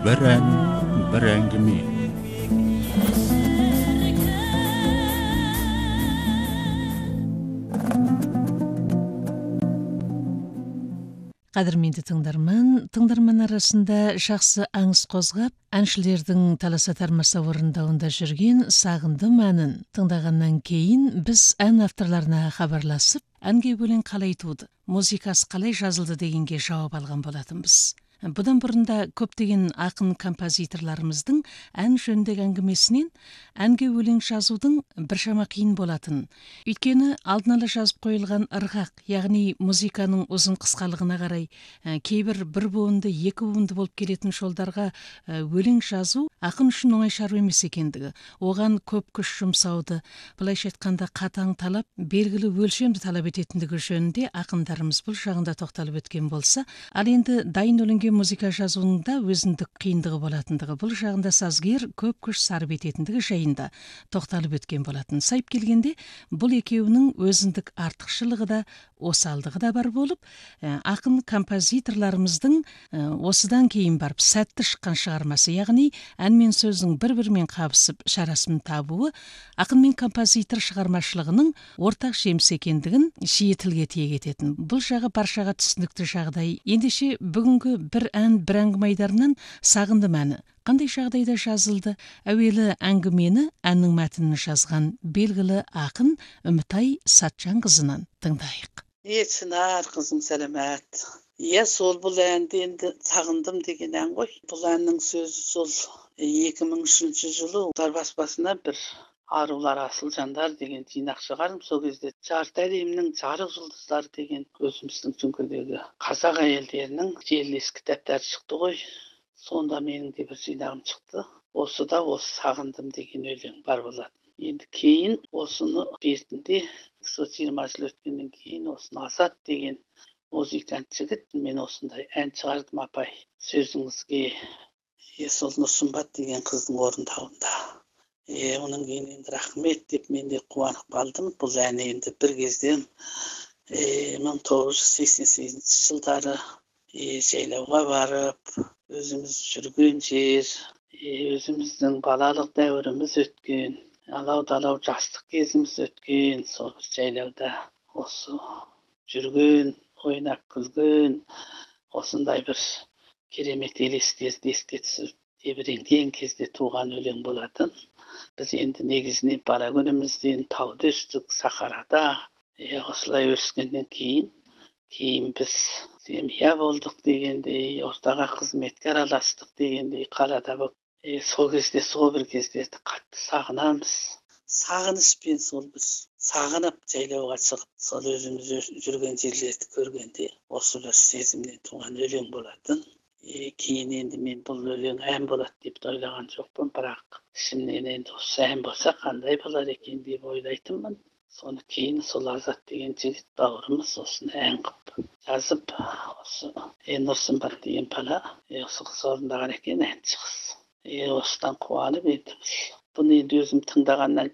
бір ән, бір әңгіме. Қадірменді тыңдарман арасында жақсы аңыс қозғап, әншілердің таласа тармаса орындауында жүрген «Сағындым» әнін тыңдағаннан кейін біз ән авторларына хабарласып, әнге өлең қалай туды, музыкасы қалай жазылды дегенге жауап алған болатынбыз. Бұдан бұрында көптеген ақын композиторларымыздың ән жөніндегі әңгімесінен әнге өлең жазудың біршама қиын болатын. Өйткені алдын ала жазып қойылған ырғақ, яғни музыканың ұзын қысқалығына қарай, кейбір бір буынды, екі буынды болып келетін жолдарға өлең жазу ақын үшін оңай шаруа емес екендігі, оған көп күш жұмсауды, былайша айтқанда қатаң талап, белгілі өлшемді талап ететіндігі жөнінде ақындарымыз бұл жағында тоқталып өткен болса, ал енді дайын өлеңге музыка жазуының да өзіндік қиындығы болатындығы, бұл жағында сазгер көп күш сарып ететіндігі жайында тоқталып өткен болатын. Сайып келгенде, бұл екеуінің өзіндік артықшылығы да, осалдығы да бар болып, ақын композиторларымыздың осыдан кейін барып сәтті шыққан шығармасы, яғни ән мен сөздің бір-бірімен қабысып шарасын табуы, ақын мен композитор шығармашылығының ортақ жемісі екендігін жиі тілге тиек ететін. Бұл жағы баршаға түсінікті жағдай. Ендеше бүгінгі бір ән, бір әңгіме айдарынан «Сағындым» әні қандай жағдайда жазылды? Әуелі әңгімені, әннің мәтінін жазған белгілі ақын Үмітай Сатжанқызынан тыңдайық. Сынар қызым, сәлемет. Сол бұл әнді енді «Сағындым» деген ән ғой. Бұл әннің сөзі сол 2003 жылы баспасына бір арулар асыл жандар деген жинақ шығарым. Сол кезде жарты әлемнің жарық жұлдыздары деген өзіміздің түңкедегі қазақ әйелдерінің жерлес кітаптары шықты ғой. Сонда менің де бір жинағым шықты. Осы да осы «Сағындым» деген өлең бар болады. Енді кейін осыны бертінде 20 жыл өткеннен кейін осыны Азат деген музыкант жігіт, мен осындай ән шығардым апай, сөзіңізге, сол Нұрсымбат деген қыздың орындауында. Оның кейін енді рахмет деп мен де қуанып қалдым. Бұл ән енді бір кезде 1988 жылдары жайлауға барып, өзіміз жүрген жер, өзіміздің балалық дәуіріміз өткен, алау-далау жастық кезіміз өткен, сол жайлауда осы жүрген, ойнап күлген, осындай бір керемет елестерді еске түсіріп тебіренген кезде туған өлең болатын. Біз енді негізінен бала күнімізден тауда өстік, сахарада, осылай өскеннен кейін біз семья болдық дегендей, ортаға қызметке араластық дегендей қалада болып, сол кезде сол бір кездерді қатты сағынамыз. Сағыныспен сол біз сағынып жайлауға шығып, сол өзіміз жүрген жерлерді көргенде осы бір сезімнен туған өлең болатын. Кейін енді мен бұл өлең ән болады деп ойлаған жоқпын, бірақ ішімнен енді осы ән болса қандай болар екен деп ойлайтынмын. Соны кейін сол Азат деген жігіт бауырымыз осыны ән қылып жазып, осы Нұрсымбат деген бала осы қыз орындаған екен, әнші қыз. Осыдан қуанып еді. Бұны енді өзім тыңдағаннан